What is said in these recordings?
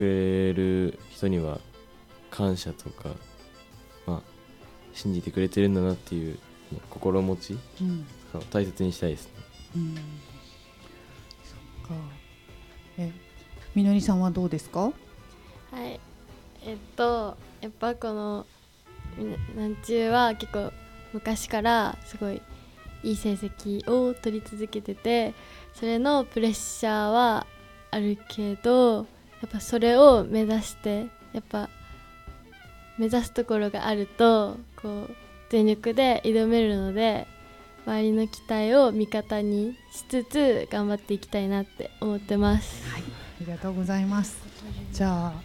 くれる人には感謝とか、信じてくれてるんだなっていう心持ち、大切にしたいですね。 そっか。みのりさんはどうですか？ はい、やっぱこのなんちゅうは結構昔からすごいいい成績を取り続けてて、それのプレッシャーはあるけど、やっぱそれを目指してやっぱ目指すところがあるとこう全力で挑めるので、周りの期待を味方にしつつ頑張っていきたいなって思ってます。 はい、ありがとうございます。じゃあ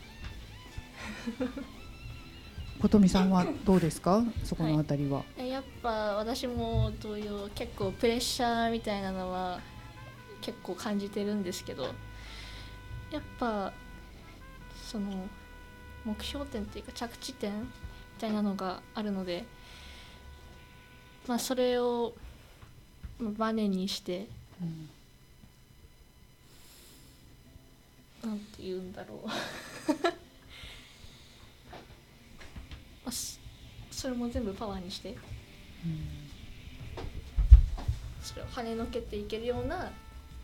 琴美さんはどうですか？そこのあたりは。 やっぱ私も同様、結構プレッシャーみたいなのは結構感じてるんですけど、やっぱその目標点っていうか着地点みたいなのがあるので、それをバネにして、なんて言うんだろうそれも全部パワーにして、それを跳ねのけていけるような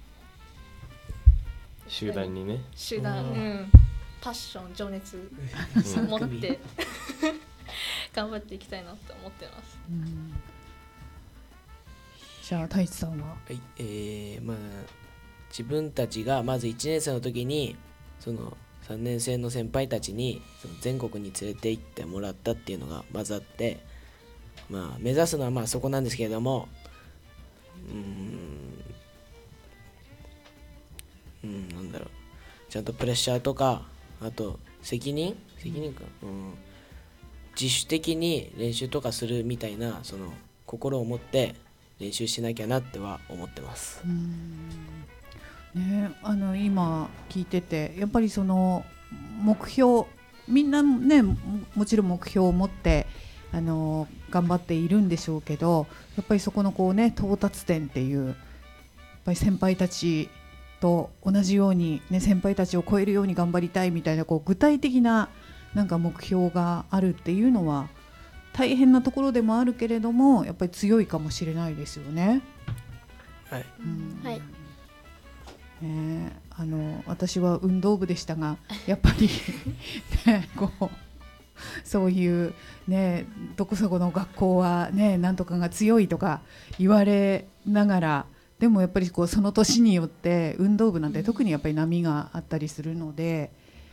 集団にね、 パッション、情熱を持って頑張っていきたいなって思ってます。 じゃあ太一さんは。 はい、自分たちがまず1年生の時にその3年生の先輩たちにその全国に連れて行ってもらったっていうのがまずあって、目指すのはそこなんですけれども、なんだろう、ちゃんとプレッシャーとか、あと責任か、自主的に練習とかするみたいなその心を持って練習しなきゃなっては思ってます。 今聞いててやっぱりその目標、みんなねもちろん目標を持って頑張っているんでしょうけど、やっぱりそこの到達点っていう、やっぱり先輩たちと同じように、先輩たちを超えるように頑張りたいみたいな具体的な目標があるっていうのは大変なところでもあるけれども、やっぱり強いかもしれないですよね。 はい。 はい。 私は運動部でしたが、やっぱり、そういうどこそこの学校はなんとかが強いとか言われながら、でもやっぱりその年によって運動部なんて特にやっぱり波があったりするので、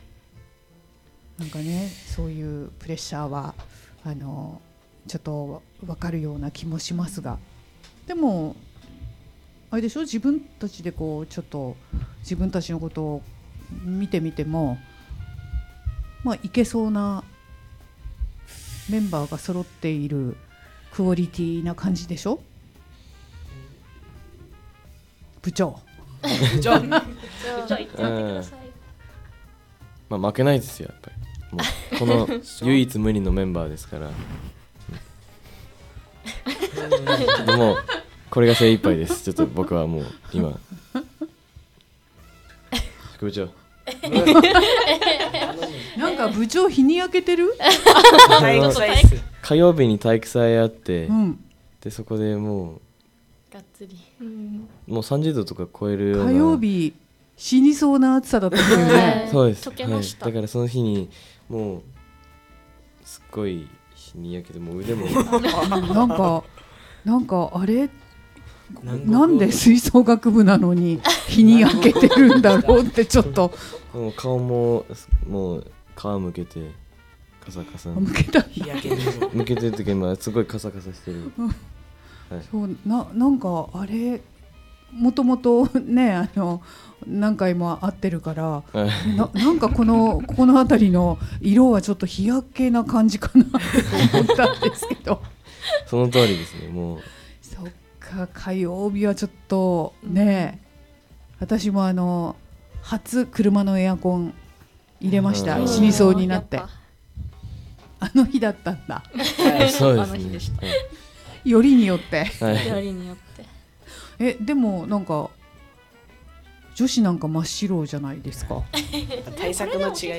そういうプレッシャーはちょっと分かるような気もしますが、でもあれでしょ、自分たちでちょっと自分たちのことを見てみても、いけそうなメンバーが揃っているクオリティな感じでしょ、部長。 部長言ってあげてください。 負けないですよ、やっぱり。もうこの唯一無二のメンバーですから。でもこれが精一杯です。ちょっと僕はもう今副部長なんか部長日に焼けてる火曜日に体育祭あって、でそこでもうがっつり、 もう30度とか超えるような、 火曜日死にそうな暑さだったんだよね。 そうです、 溶けました。 だからその日にもうすっごい日に焼けて、もう腕もなんかあれなんで吹奏楽部なのに日に焼けてるんだろうってちょっともう顔ももう皮むけてカサカサ、 向けた日焼けにも向けてる時今すごいカサカサしてる、 そうなんかあれもともと何回も会ってるからなんかこの辺りの色はちょっと日焼けな感じかなと思ったんですけどその通りですね。もうそっか、火曜日はちょっと私も初車のエアコン入れました。死にそうになって、あの日だったんだ。 そうですあの日でしたね。 よりによってよりによってでもなんか女子なんか真っ白じゃないですか。 対策の違い